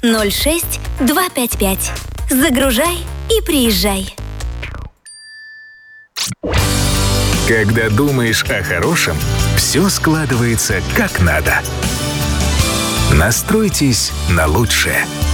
06 255. Загружай и приезжай. Когда думаешь о хорошем, все складывается как надо. Настройтесь на лучшее.